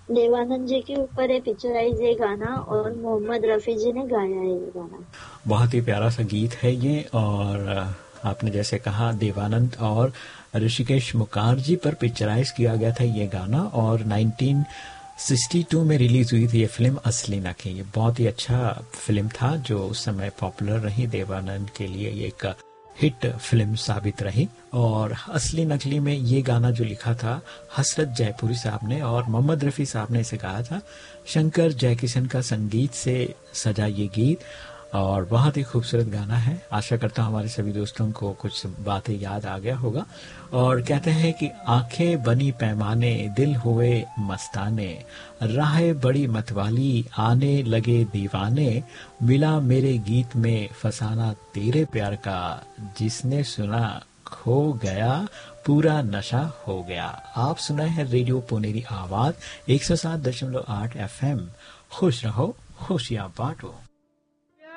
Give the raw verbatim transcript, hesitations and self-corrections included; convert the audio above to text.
देवानंद जी के ऊपर है पिक्चराइज ये गाना और मोहम्मद रफी जी ने गाया है ये गाना। बहुत ही प्यारा सा गीत है ये। और आपने जैसे कहा देवानंद और ऋषिकेश मुखर्जी पर पिक्चराइज किया गया था ये गाना और नाइनटीन सिक्सटी टू में रिलीज हुई थी ये फिल्म असली नकली। ये बहुत ही अच्छा फिल्म था जो उस समय पॉपुलर रही, देवानंद के लिए ये एक हिट फिल्म साबित रही। और असली नकली में ये गाना जो लिखा था हसरत जयपुरी साहब ने और मोहम्मद रफ़ी साहब ने इसे गाया था। शंकर जयकिशन का संगीत से सजा ये गीत और बहुत ही खूबसूरत गाना है। आशा करता हूँ हमारे सभी दोस्तों को कुछ बातें याद आ गया होगा। और कहते हैं कि आंखें बनी पैमाने, दिल हुए मस्ताने, राहें बड़ी मतवाली, आने लगे दीवाने, मिला मेरे गीत में फसाना तेरे प्यार का, जिसने सुना खो गया, पूरा नशा हो गया। आप सुना है रेडियो पुनेरी आवाज एक सौ सात दशमलव आठ एफ एम। खुश रहो, खुशियां बांटो।